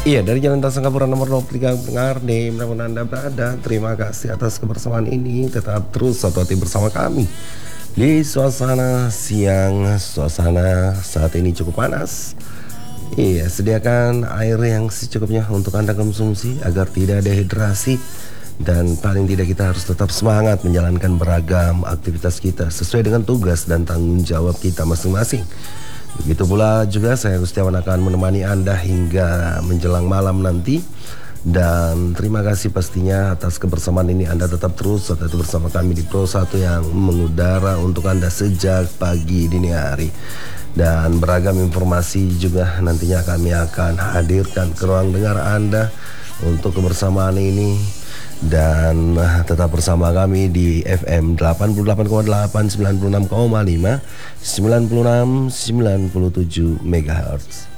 Iya, dari Jalan Singapura nomor 23 Ngarde, dimanapun Anda berada, terima kasih atas kebersamaan ini. Tetap terus satu hati bersama kami di suasana siang. Suasana saat ini cukup panas. Iya, sediakan air yang secukupnya untuk Anda konsumsi agar tidak dehidrasi. Dan paling tidak kita harus tetap semangat menjalankan beragam aktivitas kita sesuai dengan tugas dan tanggung jawab kita masing-masing. Begitu pula juga saya Gustiawan akan menemani Anda hingga menjelang malam nanti. Dan terima kasih pastinya atas kebersamaan ini. Anda tetap terus bersama kami di Pro 1 yang mengudara untuk Anda sejak pagi dini hari. Dan beragam informasi juga nantinya kami akan hadirkan ke ruang dengar Anda untuk kebersamaan ini. Dan tetap bersama kami di FM 88,8, 96,5, 96, 97 MHz.